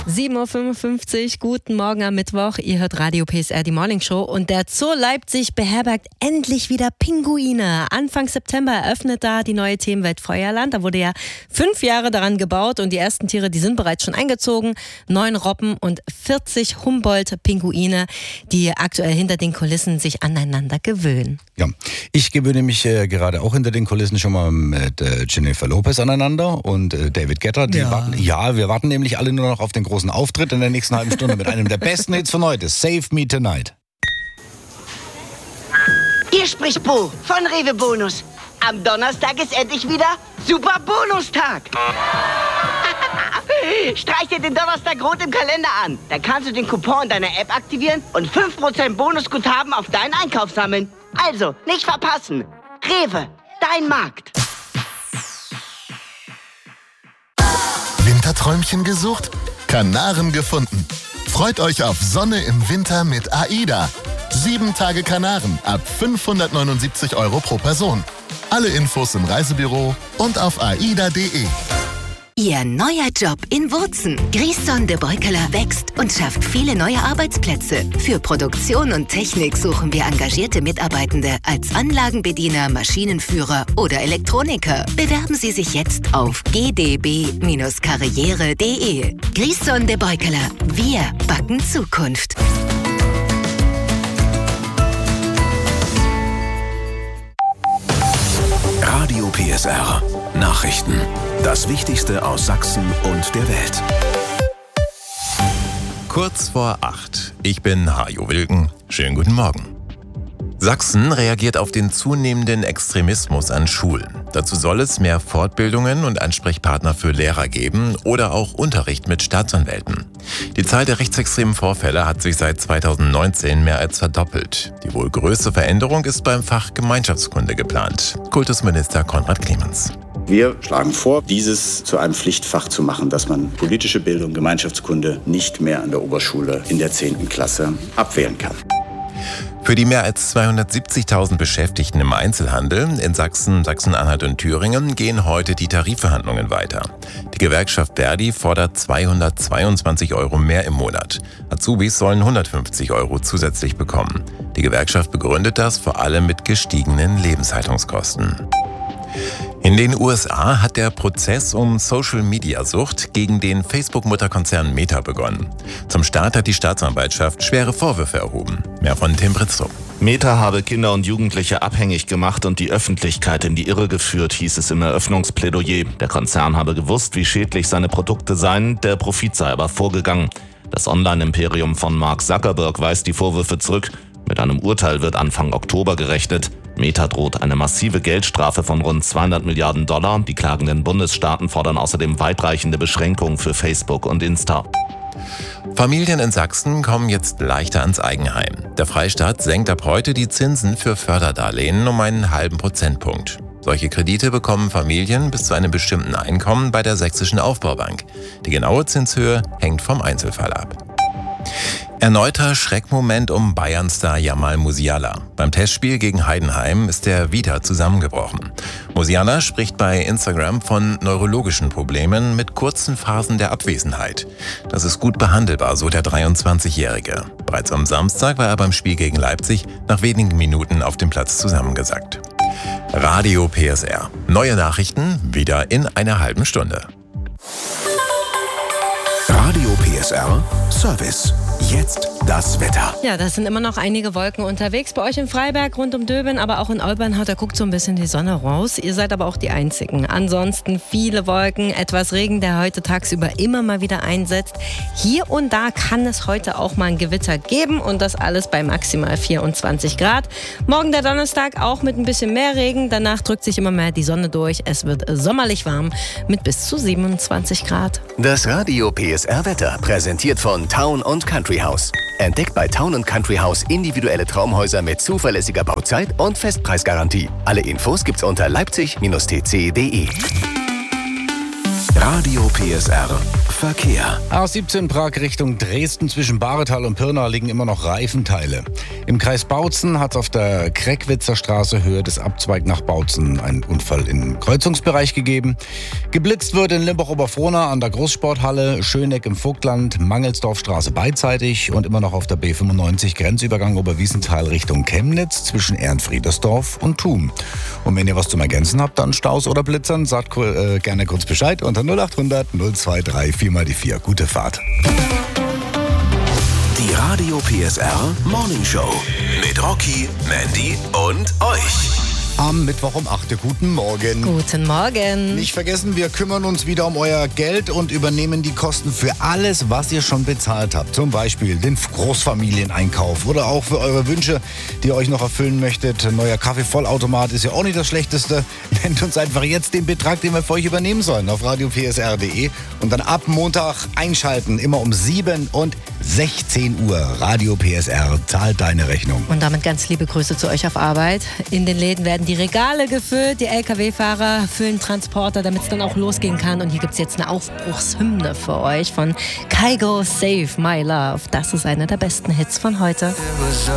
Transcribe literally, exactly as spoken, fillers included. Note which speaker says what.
Speaker 1: sieben Uhr fünfundfünfzig, guten Morgen am Mittwoch. Ihr hört Radio P S R, die Morning Show. Und der Zoo Leipzig beherbergt endlich wieder Pinguine. Anfang September eröffnet da die neue Themenwelt Feuerland. Da wurde ja fünf Jahre daran gebaut und die ersten Tiere, die sind bereits schon eingezogen. Neun Robben und vierzig Humboldt-Pinguine, die aktuell hinter den Kulissen sich aneinander gewöhnen.
Speaker 2: Ja, ich gewöhne mich äh, gerade auch hinter den Kulissen schon mal mit äh, Jennifer Lopez aneinander und äh, David Guetta. Die
Speaker 1: Ja.
Speaker 2: warten, ja, wir warten nämlich alle nur noch auf den großen Auftritt in der nächsten halben Stunde mit einem der besten Hits von heute. Save Me Tonight.
Speaker 3: Hier spricht Bo von Rewe Bonus. Am Donnerstag ist endlich wieder Super Bonustag. Streich dir den Donnerstag rot im Kalender an. Da kannst du den Coupon in deiner App aktivieren und fünf Prozent Bonusguthaben auf deinen Einkauf sammeln. Also, nicht verpassen. Rewe, dein Markt.
Speaker 4: Winterträumchen gesucht? Kanaren gefunden. Freut euch auf Sonne im Winter mit AIDA. Sieben Tage Kanaren ab fünfhundertneunundsiebzig Euro pro Person. Alle Infos im Reisebüro und auf aida punkt de.
Speaker 5: Ihr neuer Job in Wurzen. Griesson de Beukeler wächst und schafft viele neue Arbeitsplätze. Für Produktion und Technik suchen wir engagierte Mitarbeitende als Anlagenbediener, Maschinenführer oder Elektroniker. Bewerben Sie sich jetzt auf g d b karriere punkt de. Griesson de Beukeler. Wir backen Zukunft.
Speaker 6: Radio P S R. Nachrichten. Das Wichtigste aus Sachsen und der Welt.
Speaker 7: Kurz vor acht. Ich bin Hajo Wilken. Schönen guten Morgen. Sachsen reagiert auf den zunehmenden Extremismus an Schulen. Dazu soll es mehr Fortbildungen und Ansprechpartner für Lehrer geben oder auch Unterricht mit Staatsanwälten. Die Zahl der rechtsextremen Vorfälle hat sich seit zweitausendneunzehn mehr als verdoppelt. Die wohl größte Veränderung ist beim Fach Gemeinschaftskunde geplant. Kultusminister Konrad Clemens.
Speaker 8: Wir schlagen vor, dieses zu einem Pflichtfach zu machen, dass man politische Bildung, Gemeinschaftskunde nicht mehr an der Oberschule in der zehnten Klasse abwählen kann.
Speaker 7: Für die mehr als zweihundertsiebzigtausend Beschäftigten im Einzelhandel in Sachsen, Sachsen-Anhalt und Thüringen gehen heute die Tarifverhandlungen weiter. Die Gewerkschaft Verdi fordert zweihundertzweiundzwanzig Euro mehr im Monat. Azubis sollen hundertfünfzig Euro zusätzlich bekommen. Die Gewerkschaft begründet das vor allem mit gestiegenen Lebenshaltungskosten. In den U S A hat der Prozess um Social-Media-Sucht gegen den Facebook-Mutterkonzern Meta begonnen. Zum Start hat die Staatsanwaltschaft schwere Vorwürfe erhoben. Mehr von Tim Britztrup.
Speaker 9: Meta habe Kinder und Jugendliche abhängig gemacht und die Öffentlichkeit in die Irre geführt, hieß es im Eröffnungsplädoyer. Der Konzern habe gewusst, wie schädlich seine Produkte seien, der Profit sei aber vorgegangen. Das Online-Imperium von Mark Zuckerberg weist die Vorwürfe zurück. Mit einem Urteil wird Anfang Oktober gerechnet. Meta droht eine massive Geldstrafe von rund zweihundert Milliarden Dollar. Die klagenden Bundesstaaten fordern außerdem weitreichende Beschränkungen für Facebook und Insta.
Speaker 7: Familien in Sachsen kommen jetzt leichter ans Eigenheim. Der Freistaat senkt ab heute die Zinsen für Förderdarlehen um einen halben Prozentpunkt. Solche Kredite bekommen Familien bis zu einem bestimmten Einkommen bei der Sächsischen Aufbaubank. Die genaue Zinshöhe hängt vom Einzelfall ab. Erneuter Schreckmoment um Bayern-Star Jamal Musiala. Beim Testspiel gegen Heidenheim ist er wieder zusammengebrochen. Musiala spricht bei Instagram von neurologischen Problemen mit kurzen Phasen der Abwesenheit. Das ist gut behandelbar, so der dreiundzwanzigjährige. Bereits am Samstag war er beim Spiel gegen Leipzig nach wenigen Minuten auf dem Platz zusammengesackt. Radio P S R. Neue Nachrichten wieder in einer halben Stunde.
Speaker 6: Radio P S R Service. Jetzt das Wetter.
Speaker 1: Ja, da sind immer noch einige Wolken unterwegs. Bei euch in Freiberg, rund um Döben, aber auch in Olbernhaupt, da guckt so ein bisschen die Sonne raus. Ihr seid aber auch die Einzigen. Ansonsten viele Wolken, etwas Regen, der heute tagsüber immer mal wieder einsetzt. Hier und da kann es heute auch mal ein Gewitter geben und das alles bei maximal vierundzwanzig Grad. Morgen der Donnerstag auch mit ein bisschen mehr Regen. Danach drückt sich immer mehr die Sonne durch. Es wird sommerlich warm mit bis zu siebenundzwanzig Grad.
Speaker 10: Das Radio P S R Wetter präsentiert von Town und Country House. Entdeckt bei Town und Country House individuelle Traumhäuser mit zuverlässiger Bauzeit und Festpreisgarantie. Alle Infos gibt's unter leipzig Bindestrich t c punkt de.
Speaker 6: Radio P S R Verkehr.
Speaker 2: A siebzehn Prag Richtung Dresden zwischen Bahretal und Pirna liegen immer noch Reifenteile. Im Kreis Bautzen hat es auf der Kreckwitzer Straße Höhe des Abzweig nach Bautzen einen Unfall im Kreuzungsbereich gegeben. Geblitzt wird in Limbach-Oberfrohna an der Großsporthalle, Schöneck im Vogtland, Mangelsdorfstraße beidseitig und immer noch auf der B fünfundneunzig Grenzübergang Oberwiesenthal Richtung Chemnitz zwischen Ehrenfriedersdorf und Thum. Und wenn ihr was zum Ergänzen habt an Staus oder Blitzern, sagt äh, gerne kurz Bescheid unter null acht hundert null zwei drei vier mal die vier. Gute Fahrt.
Speaker 6: Die Radio P S R Morning Show mit Rocky, Mandy und euch.
Speaker 2: Am Mittwoch um acht Uhr. Guten Morgen.
Speaker 1: Guten Morgen.
Speaker 2: Nicht vergessen, wir kümmern uns wieder um euer Geld und übernehmen die Kosten für alles, was ihr schon bezahlt habt. Zum Beispiel den Großfamilieneinkauf oder auch für eure Wünsche, die ihr euch noch erfüllen möchtet. Ein neuer Kaffeevollautomat ist ja auch nicht das Schlechteste. Nennt uns einfach jetzt den Betrag, den wir für euch übernehmen sollen auf radio p s r punkt d e und dann ab Montag einschalten, immer um sieben und sechzehn Uhr. Radio P S R zahlt deine Rechnung.
Speaker 1: Und damit ganz liebe Grüße zu euch auf Arbeit. In den Läden werden die Regale gefüllt, die L K W-Fahrer füllen Transporter, damit es dann auch losgehen kann. Und hier gibt es jetzt eine Aufbruchshymne für euch von Kygo, Save My Love. Das ist einer der besten Hits von heute.